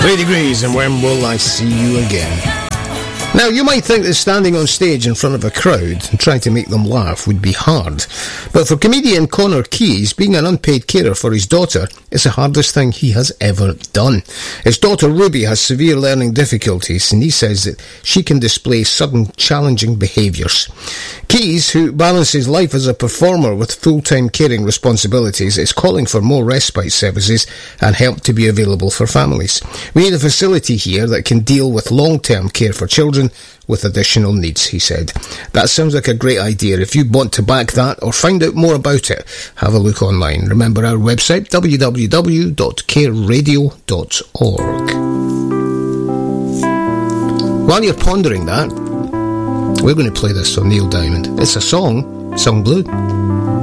3 degrees, and when will I see you again? Now, you might think that standing on stage in front of a crowd and trying to make them laugh would be hard. But for comedian Connor Keys, being an unpaid carer for his daughter is the hardest thing he has ever done. His daughter Ruby has severe learning difficulties, and he says that she can display sudden challenging behaviours. Keys, who balances life as a performer with full-time caring responsibilities, is calling for more respite services and help to be available for families. We need a facility here that can deal with long-term care for children with additional needs, he said. That sounds like a great idea. If you want to back that or find out more about it, have a look online. Remember our website, www.careradio.org. While you're pondering that, we're going to play this on Neil Diamond. It's a song, sung blue.